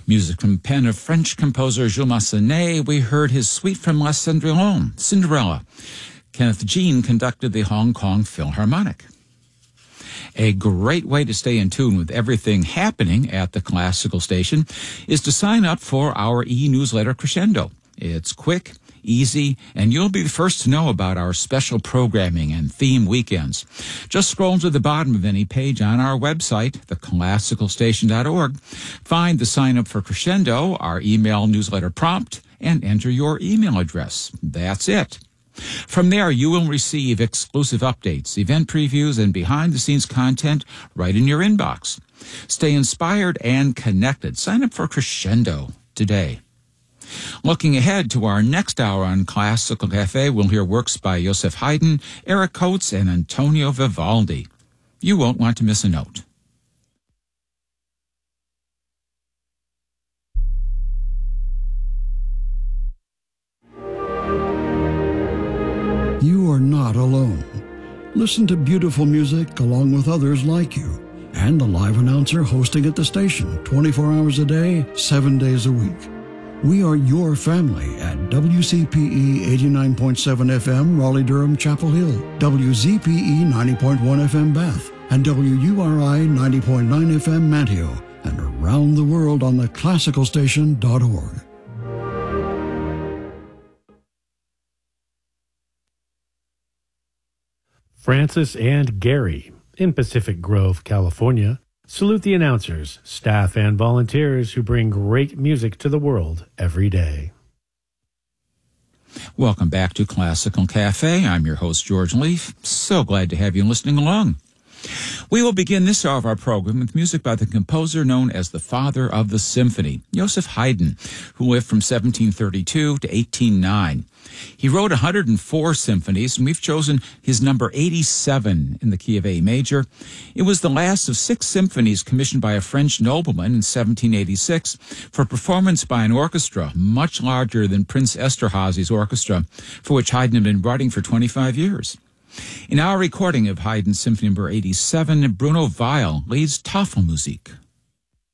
Music from the pen of French composer Jules Massenet, we heard his suite from La Cendrillon, Cinderella. Kenneth Jean conducted the Hong Kong Philharmonic. A great way to stay in tune with everything happening at the Classical Station is to sign up for our e-newsletter Crescendo. It's quick, easy, and you'll be the first to know about our special programming and theme weekends. Just scroll to the bottom of any page on our website, theclassicalstation.org. Find the sign up for Crescendo, our email newsletter prompt, and enter your email address. That's it. From there, you will receive exclusive updates, event previews, and behind-the-scenes content right in your inbox. Stay inspired and connected. Sign up for Crescendo today. Looking ahead to our next hour on Classical Cafe, we'll hear works by Joseph Haydn, Eric Coates, and Antonio Vivaldi. You won't want to miss a note. You are not alone. Listen to beautiful music along with others like you, and the live announcer hosting at the station 24 hours a day, 7 days a week. We are your family at WCPE 89.7 FM Raleigh-Durham Chapel Hill, WZPE 90.1 FM Bath, and WURI 90.9 FM Manteo, and around the world on theclassicalstation.org. Francis and Gary in Pacific Grove, California, salute the announcers, staff, and volunteers who bring great music to the world every day. Welcome back to Classical Cafe. I'm your host, George Leaf. So glad to have you listening along. We will begin this hour of our program with music by the composer known as the father of the symphony, Joseph Haydn, who lived from 1732 to 1809. He wrote 104 symphonies, and we've chosen his number 87 in the key of A major. It was the last of 6 symphonies commissioned by a French nobleman in 1786 for performance by an orchestra much larger than Prince Esterhazy's orchestra, for which Haydn had been writing for 25 years. In our recording of Haydn's Symphony No. 87, Bruno Weil leads Tafelmusik.